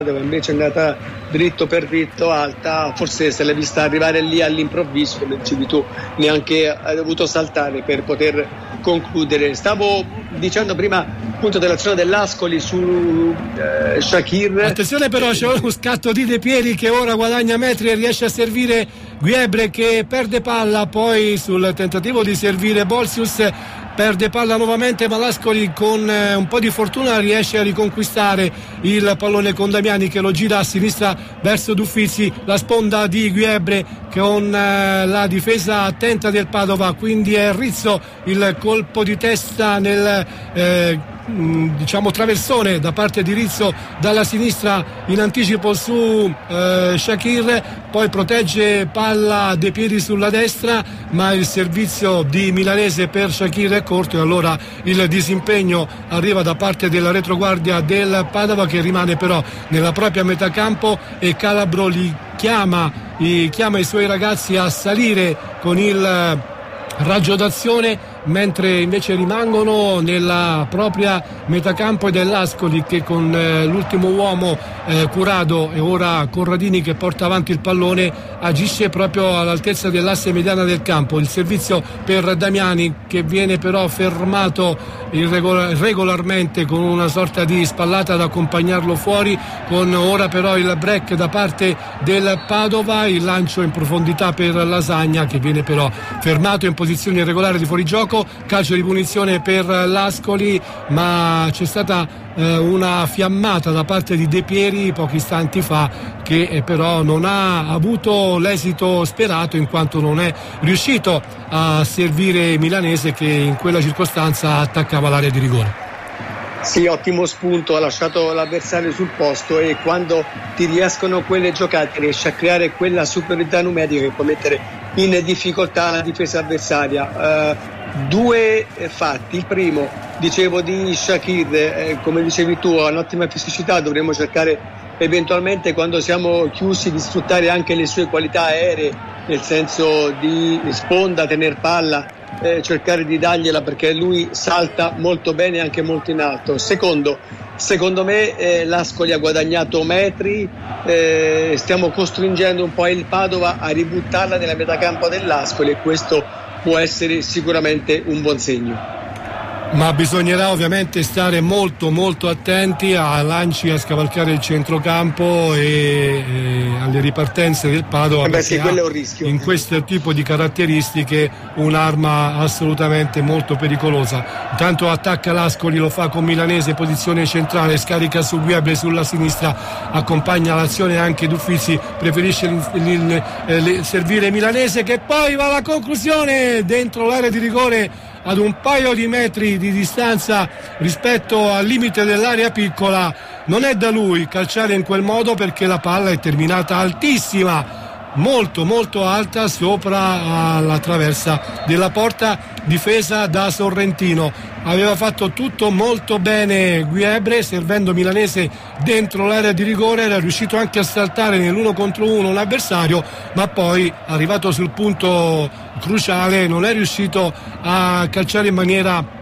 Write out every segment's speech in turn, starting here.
dove invece è andata dritto per dritto, alta, forse se l'è vista arrivare lì all'improvviso, come dicevi tu, neanche ha dovuto saltare per poter concludere. Stavo dicendo prima appunto dell'azione dell'Ascoli su Shakir. Attenzione però, c'è uno scatto di De Pieri che ora guadagna metri e riesce a servire Guebre, che perde palla, poi sul tentativo di servire Bolsius perde palla nuovamente, ma l'Ascoli con un po' di fortuna riesce a riconquistare il pallone con Damiani che lo gira a sinistra verso D'Uffizi, la sponda di Guebre con la difesa attenta del Padova, quindi è Rizzo il colpo di testa nel traversone da parte di Rizzo dalla sinistra in anticipo su Shakir, poi protegge palla De Pieri sulla destra, ma il servizio di Milanese per Shakir è corto e allora il disimpegno arriva da parte della retroguardia del Padova, che rimane però nella propria metà campo e Calabro chiama i suoi ragazzi a salire con il raggio d'azione, mentre invece rimangono nella propria metacampo ed è l'Ascoli che con l'ultimo uomo Curado e ora Corradini che porta avanti il pallone agisce proprio all'altezza dell'asse mediana del campo. Il servizio per Damiani che viene però fermato regolarmente con una sorta di spallata ad accompagnarlo fuori, con ora però il break da parte del Padova, il lancio in profondità per Lasagna che viene però fermato in posizione irregolare di fuorigioco. Calcio di punizione per l'Ascoli, ma c'è stata una fiammata da parte di De Pieri pochi istanti fa che però non ha avuto l'esito sperato, in quanto non è riuscito a servire Milanese che in quella circostanza attaccava l'area di rigore. Sì, ottimo spunto, ha lasciato l'avversario sul posto e quando ti riescono quelle giocate riesci a creare quella superiorità numerica che può mettere in difficoltà la difesa avversaria. Due fatti: il primo, dicevo, di Shakir, come dicevi tu, ha un'ottima fisicità, dovremmo cercare eventualmente quando siamo chiusi di sfruttare anche le sue qualità aeree, nel senso di sponda, tener palla, cercare di dargliela, perché lui salta molto bene e anche molto in alto. Secondo me l'Ascoli ha guadagnato metri, stiamo costringendo un po' il Padova a ributtarla nella metacampo dell'Ascoli e questo può essere sicuramente un buon segno. Ma bisognerà ovviamente stare molto molto attenti a lanci a scavalcare il centrocampo e alle ripartenze del Padova, sì, quello è un rischio. In questo tipo di caratteristiche un'arma assolutamente molto pericolosa. Intanto attacca l'Ascoli, lo fa con Milanese, posizione centrale, scarica su Guebre sulla sinistra, accompagna l'azione anche D'Uffizi, preferisce servire Milanese che poi va alla conclusione dentro l'area di rigore ad un paio di metri di distanza rispetto al limite dell'area piccola. Non è da lui calciare in quel modo perché la palla è terminata altissima, molto molto alta, sopra la traversa della porta difesa da Sorrentino. Aveva fatto tutto molto bene Guebre, servendo Milanese dentro l'area di rigore, era riuscito anche a saltare nell'1 contro 1 un avversario, ma poi arrivato sul punto cruciale non è riuscito a calciare in maniera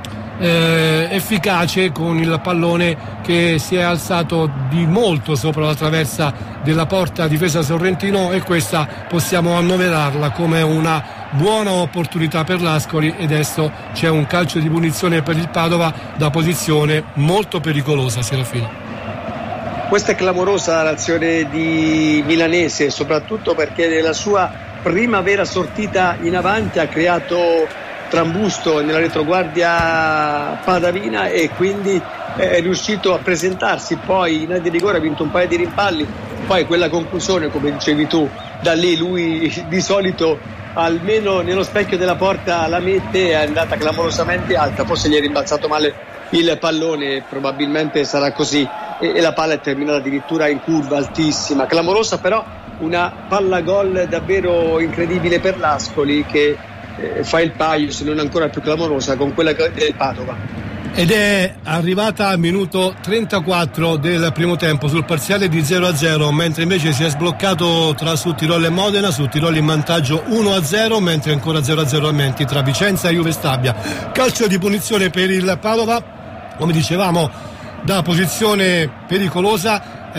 efficace con il pallone che si è alzato di molto sopra la traversa della porta difesa Sorrentino, e questa possiamo annoverarla come una buona opportunità per l'Ascoli. E adesso c'è un calcio di punizione per il Padova da posizione molto pericolosa, Serafino. Questa è clamorosa l'azione di Milanese, soprattutto perché nella sua prima vera sortita in avanti ha creato trambusto nella retroguardia padavina e quindi è riuscito a presentarsi. Poi in area di rigore ha vinto un paio di rimpalli, poi quella conclusione, come dicevi tu, da lì lui di solito almeno nello specchio della porta la mette, è andata clamorosamente alta, forse gli è rimbalzato male il pallone, probabilmente sarà così, e la palla è terminata addirittura in curva altissima, clamorosa, però una palla gol davvero incredibile per l'Ascoli che fa il paio, se non ancora più clamorosa, con quella del Padova. Ed è arrivata al minuto 34 del primo tempo sul parziale di 0-0, mentre invece si è sbloccato tra Sudtirolo e Modena. Sudtirolo in vantaggio 1-0, mentre ancora 0-0 a Menti tra Vicenza e Juve Stabia. Calcio di punizione per il Padova, come dicevamo, da posizione pericolosa.